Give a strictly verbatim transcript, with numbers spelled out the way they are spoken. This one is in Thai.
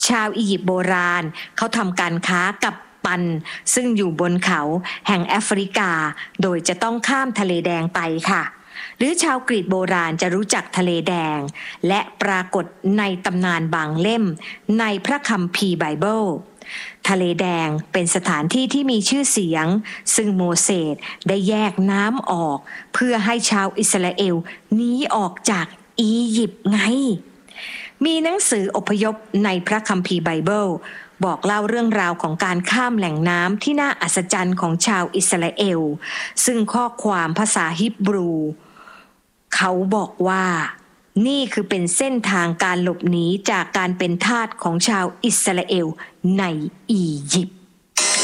ชาวอียิปต์โบราณเขาทำการค้ากับปันซึ่งอยู่บนเขาแห่งแอฟริกาโดยจะต้องข้ามทะเลแดงไปค่ะหรือชาวกรีกโบราณจะรู้จักทะเลแดงและปรากฏในตำนานบางเล่มในพระคัมภีร์ไบเบิลทะเลแดงเป็นสถานที่ที่มีชื่อเสียงซึ่งโมเสสได้แยกน้ำออกเพื่อให้ชาวอิสราเอลหนีออกจากอียิปต์ไงมีหนังสืออพยพในพระคัมภีร์ไบเบิลบอกเล่าเรื่องราวของการข้ามแหล่งน้ำที่น่าอัศจรรย์ของชาวอิสราเอลซึ่งข้อความภาษาฮิบรูเขาบอกว่านี่คือเป็นเส้นทางการหลบหนีจากการเป็นทาสของชาวอิสราเอลในอียิปต์